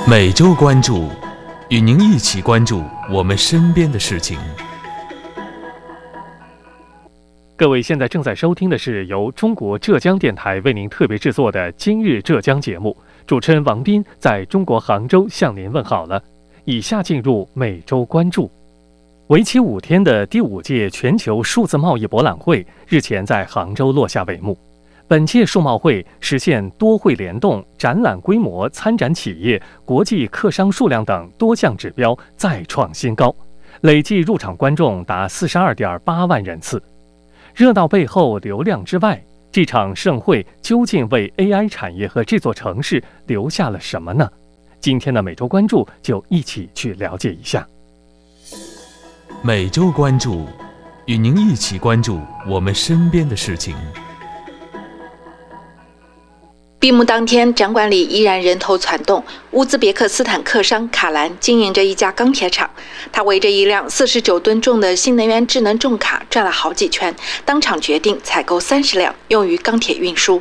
每周关注，与您一起关注我们身边的事情。 各位现在正在收听的是由中国浙江电台为您特别制作的《今日浙江》节目，主持人王斌在中国杭州向您问好了。以下进入每周关注。为期5天的第5届全球数字贸易博览会日前在杭州落下帷幕。本届数贸会实现多会联动、展览规模、参展企业、国际客商数量等多项指标再创新高，累计入场观众达42.8万人次。热闹背后流量之外，这场盛会究竟为 AI 产业和这座城市留下了什么呢？今天的每周关注就一起去了解一下。 每周关注，与您一起关注我们身边的事情。 闭幕当天，展馆里依然人头攒动。乌兹别克斯坦客商卡兰经营着一家钢铁厂，他围着一辆49吨重的新能源智能重卡转了好几圈，当场决定采购30辆，用于钢铁运输。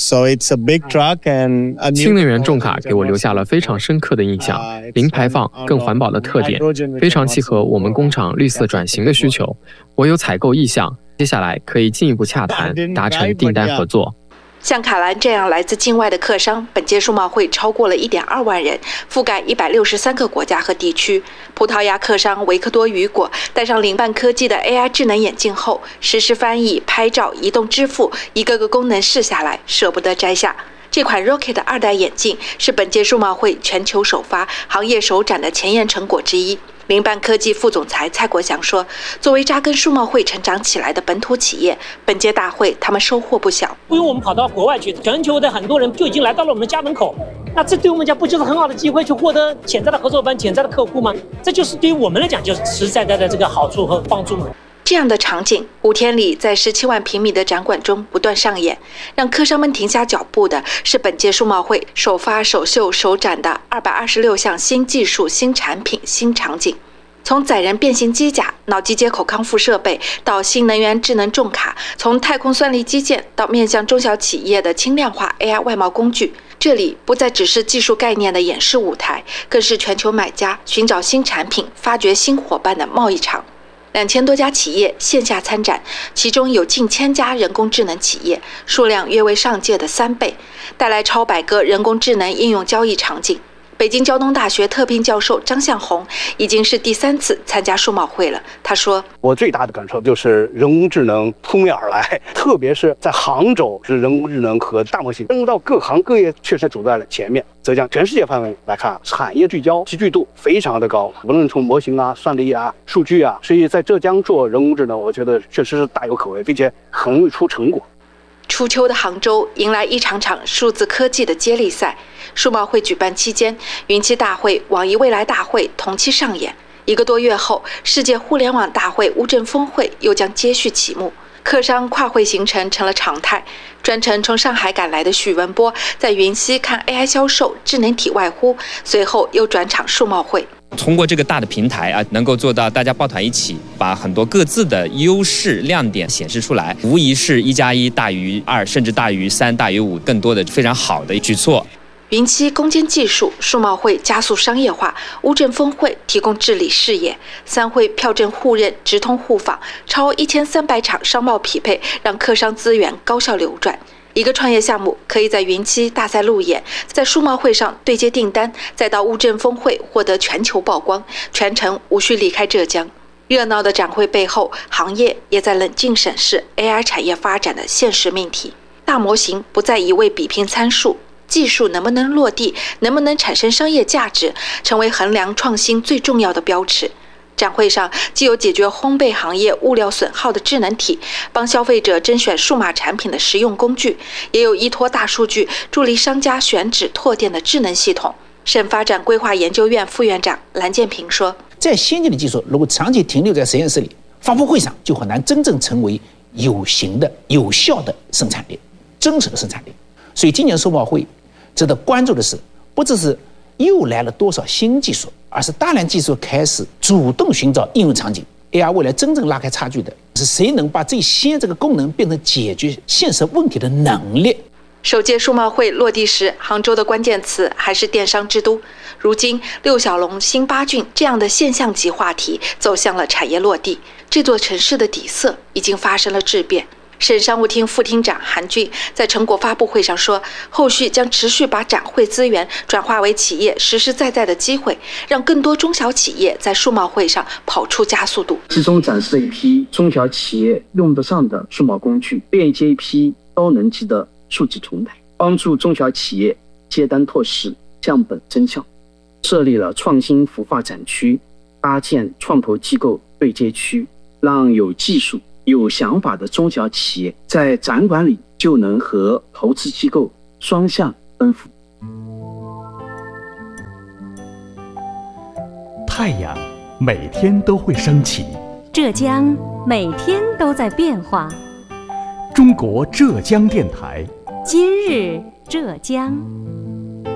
新能源重卡给我留下了非常深刻的印象，零排放、更环保的特点，非常契合我们工厂绿色转型的需求。我有采购意向，接下来可以进一步洽谈，达成订单合作。 像卡兰这样来自境外的客商，本届数贸会超过了1.2万人，覆盖163个国家和地区。葡萄牙客商维克多雨果戴上领办科技的 AI 智能眼镜后，实时翻译、拍照、移动支付，一个个功能试下来，舍不得摘下。这款 Rocket 2代眼镜是本届数贸会全球首发、行业首展的前沿成果之一。领办科技副总裁蔡国祥说，作为扎根数贸会成长起来的本土企业，本届大会他们收获不小。 不用我们跑到国外去，全球的很多人就已经来到了我们的家门口，那这对我们讲不就是很好的机会去获得潜在的合作伙伴、潜在的客户吗？这就是对于我们来讲就是实实在在的这个好处和帮助。 这样的场景5天里在17万平米的展馆中不断上演，让客商们停下脚步的是本届数贸会首发、首秀、首展的226项新技术、新产品、新场景。从载人变形机甲、脑机接口康复设备到新能源智能重卡，从太空算力基建到面向中小企业的轻量化 AI 外贸工具，这里不再只是技术概念的演示舞台，更是全球买家寻找新产品、发掘新伙伴的贸易场。2000多家企业线下参展，其中有近1000家人工智能企业，数量约为上届的3倍，带来超100个人工智能应用交易场景。北京交通大学特聘教授张向红已经是第3次参加数贸会了。他说：“ 我最大的感受就是人工智能扑面而来，特别是在杭州，是人工智能和大模型登陆到各行各业，确实走在了前面。浙江全世界范围来看，产业聚焦、集聚度非常的高，无论从模型啊、算力啊、数据啊，所以在浙江做人工智能，我觉得确实是大有可为，并且很容易出成果。” 初秋的杭州迎来一场场数字科技的接力赛。数贸会举办期间，云栖大会、网易未来大会同期上演。1个多月后，世界互联网大会乌镇峰会又将接续启幕。客商跨会行程成了常态。专程从上海赶来的许文波在云栖看 AI 销售、智能体外呼，随后又转场数贸会。 通过这个大的平台啊，能够做到大家抱团一起，把很多各自的优势亮点显示出来，无疑是1+1大于2，甚至大于3、大于5，更多的非常好的举措。 云栖攻坚技术，数贸会加速商业化，乌镇峰会提供治理视野，3会票证互认、直通互访，超1300场商贸匹配，让客商资源高效流转。一个创业项目可以在云栖大赛路演，在数贸会上对接订单，再到乌镇峰会获得全球曝光，全程无需离开浙江。热闹的展会背后，行业也在冷静审视 AI 产业发展的现实命题。大模型不再一味比拼参数，技术能不能落地，能不能产生商业价值，成为衡量创新最重要的标尺。展会上既有解决烘焙行业物料损耗的智能体，帮消费者甄选数码产品的实用工具，也有依托大数据助力商家选址拓店的智能系统。省发展规划研究院副院长蓝建平说：“ 再先进的技术如果长期停留在实验室里，发布会上就很难真正成为有形的、有效的生产力、真实的生产力。所以今年数贸会值得关注的是，不只是又来了多少新技术，而是大量技术开始主动寻找应用场景。AR 未来真正拉开差距的是谁能把最先这个功能变成解决现实问题的能力。 首届数贸会落地时，杭州的关键词还是电商之都。如今，六小龙、新八郡这样的现象级话题走向了产业落地，这座城市的底色已经发生了质变。省商务厅副厅长韩俊在成果发布会上说，后续将持续把展会资源转化为企业实实在在的机会，让更多中小企业在数贸会上跑出加速度。 集中展示一批中小企业用得上的数码工具，链接一批高能级的数据平台，帮助中小企业接单拓市、降本增效。设立了创新孵化展区，搭建创投机构对接区，让有技术有想法的中小企业在展馆里就能和投资机构双向奔赴。 太阳每天都会升起， 浙江每天都在变化。 中国浙江电台， 今日浙江。